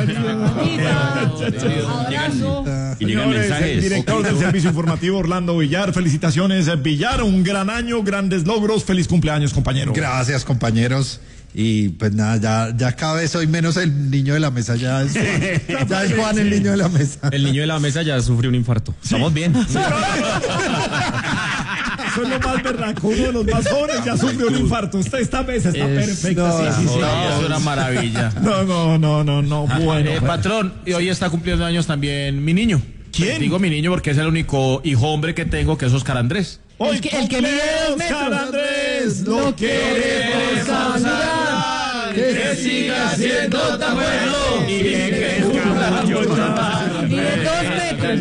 Y llegan mensajes. El director del Servicio Informativo, Orlando Villar. Felicitaciones, Villar. Un gran año, grandes logros. Feliz cumpleaños, compañero. Gracias, compañeros. Y pues nada, ya cada vez soy menos el niño de la mesa. Ya es Juan el niño de la mesa. El niño de la mesa ya sufrió un infarto. Estamos bien. Eso es lo más berraco. Uno de los más jóvenes ya sufrió un infarto. Esta mesa está perfecta. Sí. Es una maravilla. No. Bueno. Patrón, y hoy está cumpliendo años también mi niño. ¿Quién? Digo mi niño porque es el único hijo hombre que tengo, que es Oscar Andrés. Hoy el que mide 2 metros. Oscar Andrés, lo queremos saludar. Que siga siendo tan bueno. Y que Mide 2 metros.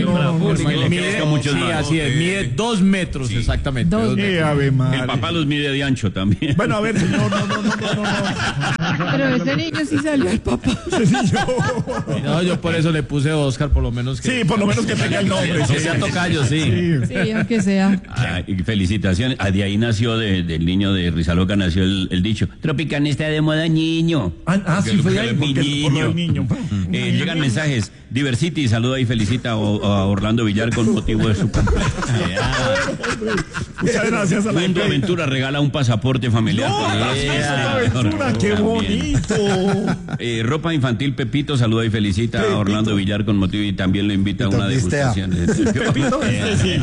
Sí, así es, mide 2 metros, exactamente. 2 metros. El papá los mide de ancho también. Bueno, a ver, señor, no. Pero ese niño sí salió el papá. No, yo por eso le puse Oscar, por lo menos que... Sí, por lo menos que tenga el nombre. Que sea tocayo, sí. Sí, aunque sea. Y felicitaciones. De ahí nació, del niño de Rizaloca, nació el dicho: Tropicana está de moda, niño. Sí, fue ahí, mi por el niño. Llegan mensajes. Diversity saluda y felicita a Orlando Villar con motivo de su cumpleaños. Muchas gracias a la Mundo gente. Aventura regala un pasaporte familiar. Aventura, qué bonito. Ropa infantil Pepito saluda y felicita a Orlando Villar con motivo y también lo invita a una degustación. Pepito, sí.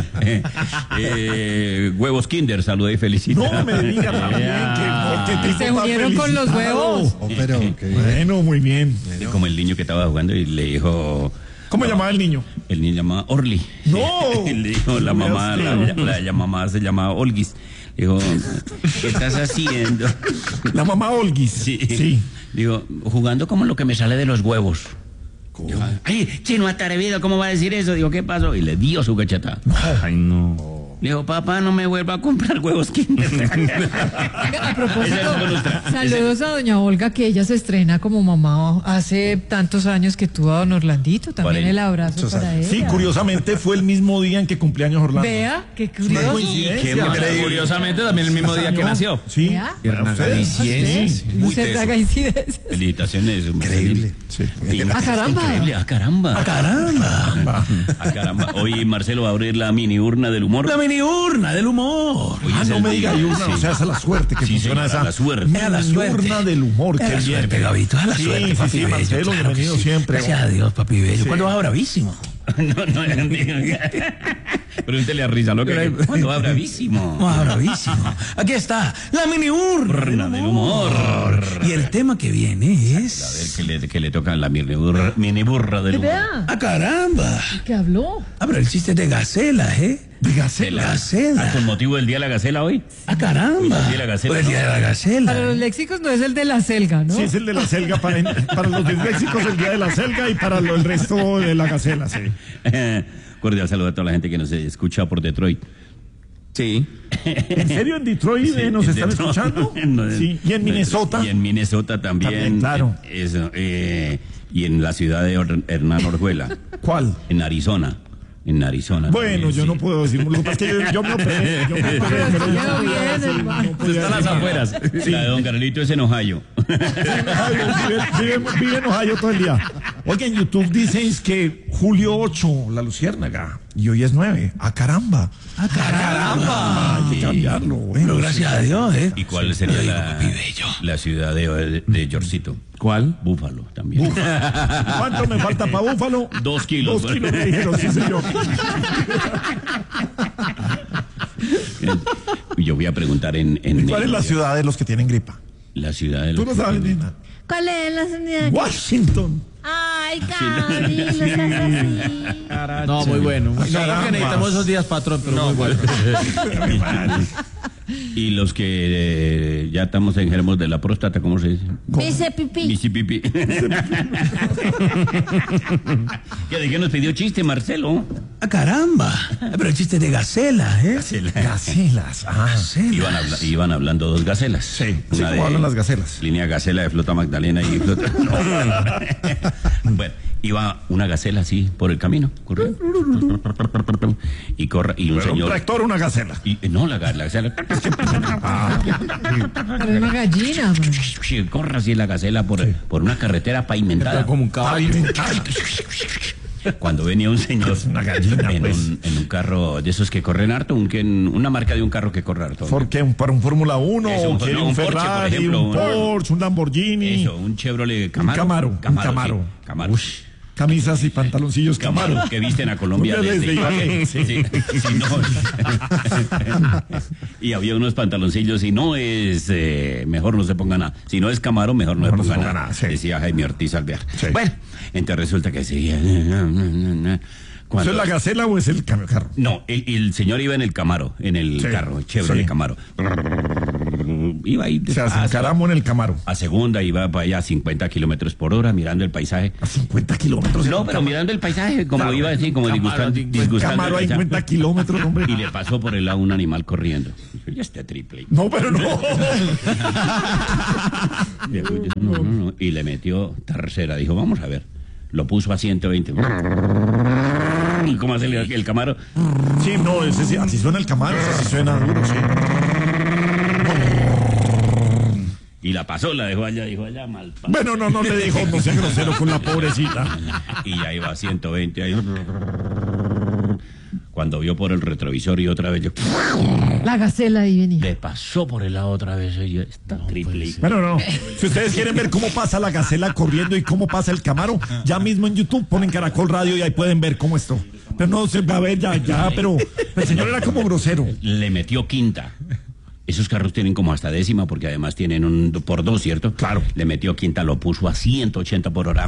Huevos Kinder saluda y felicita. No me diga también que Se unieron con los huevos. Pero Bueno, muy bien. Como el niño que estaba jugando y le dijo... ¿Cómo llamaba el niño? El niño llamaba Orly. No. Le dijo la mamá, la mamá se llamaba Olguis. Le dijo, ¿qué estás haciendo? La mamá Olguis. Sí. Digo, jugando como lo que me sale de los huevos. Dijo, ay, chino atrevido, ¿cómo va a decir eso? Digo, ¿qué pasó? Y le dio su cachetada. Ay, no. Le dijo, papá, no me vuelva a comprar huevos Kinder. A propósito, saludos a doña Olga, que ella se estrena como mamá hace tantos años que tuvo a don Orlandito. También el abrazo para ella. Sí, curiosamente fue el mismo día en que cumpleaños Orlando. Vea, qué Una curioso. coincidencia. Curiosamente también el mismo día que nació. Sí. Vea. Ustedes. No se haga incidencias. Felicitaciones. increíble. Sí. ¡A caramba! Increíble, a caramba. ¡A caramba! A caramba. Hoy Marcelo va a abrir la mini urna del humor. La mini urna del humor. Hoy es No el me diga día. urna, Sí. o sea, esa es la suerte que Sí, funciona señora, esa. la suerte. Mini A la suerte. urna del humor, A qué la bien. suerte, Gabito, a la Sí, suerte, sí, papi sí, bello. Marcelo, Claro que bienvenido sí. siempre. Gracias a Dios, papi bello. Sí. ¿Cuándo va bravísimo? Pregúntele a Risa, ¿no? ¿Cuándo va bravísimo? Va bravísimo. Aquí está, la mini urna Del humor. Y el tema que viene A es... ver, que le toca la mini burra del humor. Vea, ¡A caramba! ¿qué habló? Ah, pero el chiste es de Gacela, ¿eh? De Gacela. Gacela. ¿Con motivo del Día de la Gacela hoy? ¡A caramba! Hoy es el día de la gacela, Por el día de la Gacela. Para los léxicos no es el de la selga, ¿no? Sí, es el de la selga. Para los disléxicos, el día de la selga, y para el resto de la gacela, sí. Cordial saludo a toda la gente que nos escucha por Detroit. Sí. ¿En serio en Detroit Sí, nos en están Detroit. escuchando? Sí. ¿Y en Minnesota? Y en Minnesota también. También, claro. Eso, y en la ciudad de Hernán Orjuela. ¿Cuál? En Arizona. En Arizona. Bueno, también, yo sí. no puedo decir. Lo que pasa es que yo me operé. Pero sí quedó bien, hermano. Está a las afueras. La de Don Carlito es en Ohio. Vive en Ohio todo el día. Oye, en YouTube dices que julio 8, la luciérnaga, y hoy es 9. ¡A caramba! ¡A caramba! Hay que cambiarlo, bueno. Pero gracias a Dios, ¿eh? ¿Y cuál sería Ay, la, papi bello. la ciudad de Georgito? ¿Cuál? Búfalo también. ¿Cuánto me falta para Búfalo? 2 kilos. 2 kilos me dijeron, sí, señor. Yo voy a preguntar en ¿Cuál es la ciudad de los que tienen gripa? La ciudad de Tú los no sabes, que- Nina. ¿Cuál es la señal? Washington. Ay, Cami, no seas así. No, muy bueno. No, Caramba. que necesitamos esos días, patrón, pero muy bueno. Y los que ya estamos enfermos de la próstata, ¿cómo se dice? Dice pipí. Bicipipi. ¿Qué de qué nos pidió chiste, Marcelo? ¡A caramba! Pero el chiste es de Gacela, ¿eh? Gacelas. Ah, Gacela. Iban hablando dos gacelas. sí. Sí, Una como hablan las gacelas. línea Gacela de Flota Magdalena y Flota... Bueno, Iba una gacela así por el camino, corriendo. Y un señor. ¿Un tractor o una gacela? No, la gacela. Pero es una gallina, man. Corre así la gacela por una carretera pavimentada. Como un caballo. Cuando venía un señor una gallina, en pues. un carro de esos que corren harto, una marca de un carro que corre harto. ¿Por qué? ¿Para un Fórmula 1? Eso, ¿O quiere un Porsche, por Ferrari, ejemplo, un Porsche, un Lamborghini? Eso, un Chevrolet Camaro. Un Camaro. Sí, Camaro. Camisas y pantaloncillos Camaro. Que visten a Colombia Desde Ibagué. Sí, sí, no. Y había unos pantaloncillos y no es mejor no se ponga nada. Si no es Camaro, mejor no se ponga nada. Sí. Decía Jaime Ortiz Alvear. Sí. Bueno, entonces resulta que seguía. ¿Eso es la gacela o es el carro? No, el señor iba en el Camaro, en el carro, Chevrolet Camaro. Iba ahí. Se encaramos en el Camaro. A segunda iba para allá a 50 kilómetros por hora, mirando el paisaje. A 50 kilómetros. No, pero mirando el paisaje, como iba así, como disgustando. Camaro a 50 kilómetros, hombre. Y le pasó por el lado un animal corriendo. Ya este triple. No, pero no. No. Y le metió tercera. Dijo, vamos a ver. Lo puso a 120. ¿Y cómo hace el Camaro? Sí, no, ese sí, así suena el Camaro, ese sí suena duro, sí. Y la pasó, la dejó allá, dijo allá mal. Bueno, no le dijo, no sea grosero con la pobrecita. Y ya iba a 120 ahí. Cuando vio por el retrovisor y otra vez La gacela ahí venía. le pasó por el lado otra vez. Está triple. Bueno, no. Si ustedes quieren ver cómo pasa la gacela corriendo y cómo pasa el Camaro, ya mismo en YouTube ponen Caracol Radio y ahí pueden ver cómo esto. Pero no se va a ver ya, pero el señor era como grosero. Le metió quinta. Esos carros tienen como hasta décima porque además tienen un por dos, ¿cierto? Claro. Le metió quinta, lo puso a 180 por hora.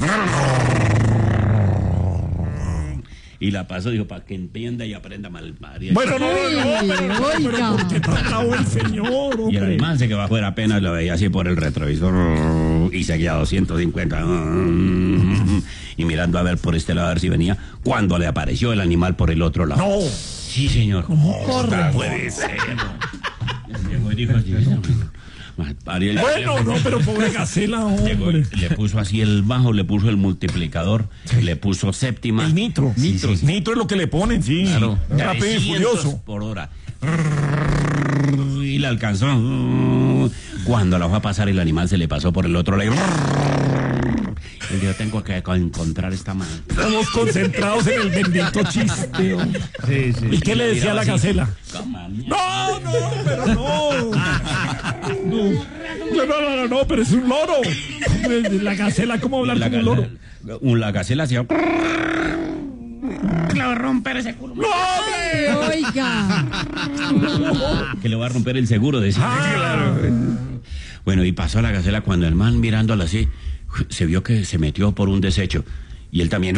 Y la pasó, dijo, para que entienda y aprenda mal. Bueno, no, Oiga. ¿por qué tan bravo el señor, Y el hombre? man se que bajó apenas lo veía así por el retrovisor y seguía a 250 y mirando a ver por este lado a ver si venía cuando le apareció el animal por el otro lado. No. Sí, señor. Corre. Puede ser. Llegó y dijo así, Bueno, no, pero pobre gacela, llegó, hombre. le puso así el bajo, le puso el multiplicador, le puso séptima. El nitro. Sí, sí. Nitro es lo que le ponen, sí. Claro. Rápido y 300 furioso. por hora. Y la alcanzó. Cuando la fue a pasar, el animal se le pasó por el otro lado. Y yo tengo que encontrar esta mano. Estamos concentrados en el bendito chiste. Hombre. Sí, sí. ¿Y qué le decía a la gacela? No. No, pero no. No, pero es un loro. La gacela, ¿cómo hablar como un loro? La gacela hacía. Le va a romper ese culo. Oiga. Que le va a romper el seguro, decía. Bueno, y pasó la gacela cuando el man mirándola así, se vio que se metió por un desecho. Y él también.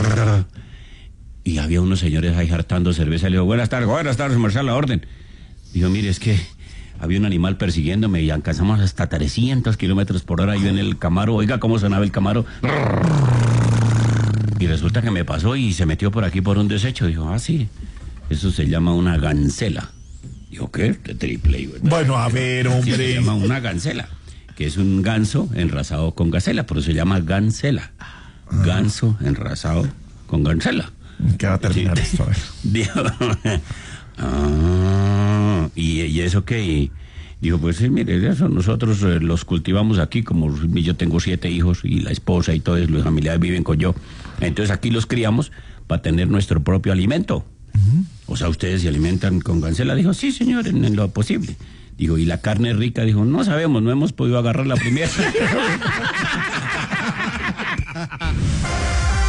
Y había unos señores ahí hartando cerveza. Le dijo, buenas tardes, marshal, la orden. Dijo, mire, es que había un animal persiguiéndome y alcanzamos hasta 300 kilómetros por hora yo en el Camaro. Oiga, ¿cómo sonaba el Camaro? Y resulta que me pasó y se metió por aquí por un desecho. Dijo, sí, eso se llama una gancela. Dijo, ¿qué? De triple. Bueno, a ver, Sí, se hombre. llama una gancela, que es un ganso enrasado con gacela, por eso se llama gancela. Ganso enrasado con gancela. ¿Qué va a terminar esto? A ver. Dijo, ¿y eso qué? Y dijo, pues sí, mire, eso nosotros los cultivamos aquí, como yo tengo 7 hijos y la esposa y todos los familiares viven con yo. Entonces aquí los criamos para tener nuestro propio alimento. O sea, ¿ustedes se alimentan con gancela? Dijo, sí, señor, en lo posible. Dijo, ¿y la carne rica? Dijo, no sabemos, no hemos podido agarrar la primera.